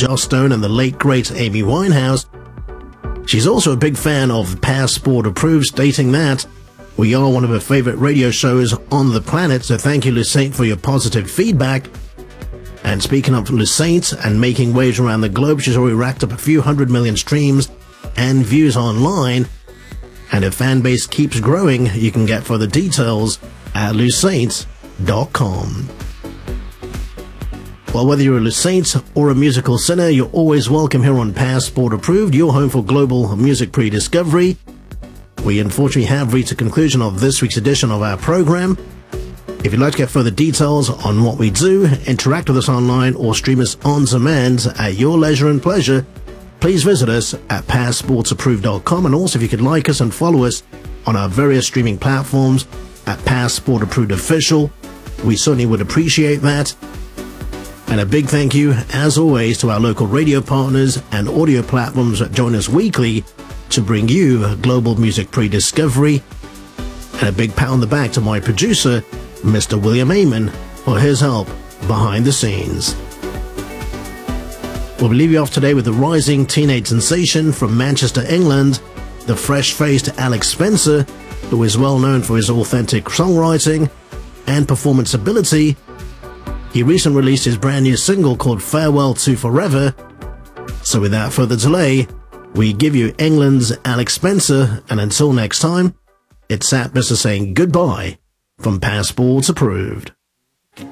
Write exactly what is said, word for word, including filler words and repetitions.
Joss Stone and the late great Amy Winehouse. She's also a big fan of Passport Approved, stating that we are one of her favorite radio shows on the planet, so thank you, Lucette, for your positive feedback. And speaking of Lucette and making waves around the globe, she's already racked up a few hundred million streams and views online. And her fan base keeps growing. You can get further details at lucette dot com. Well, whether you're a Lucette or a musical sinner, you're always welcome here on Passport Approved, your home for global music pre-discovery. We unfortunately have reached the conclusion of this week's edition of our program. If you'd like to get further details on what we do, interact with us online, or stream us on demand at your leisure and pleasure, please visit us at passports approved dot com. And also, if you could like us and follow us on our various streaming platforms at Passport Approved Official, we certainly would appreciate that. And a big thank you, as always, to our local radio partners and audio platforms that join us weekly to bring you global music pre-discovery. And a big pat on the back to my producer, Mister William Amon, for his help behind the scenes. We'll leave you off today with the rising teenage sensation from Manchester, England, the fresh-faced Alex Spencer, who is well known for his authentic songwriting and performance ability. He recently released his brand new single called Farewell to Forever. So without further delay, we give you England's Alex Spencer, and until next time, it's Sat Mister saying goodbye from Passports Approved.